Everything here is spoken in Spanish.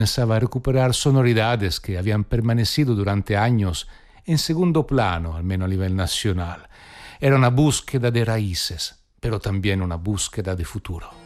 Pensaba recuperar sonoridades que habían permanecido durante años en segundo plano, al menos a nivel nacional. Era una búsqueda de raíces, pero también una búsqueda de futuro.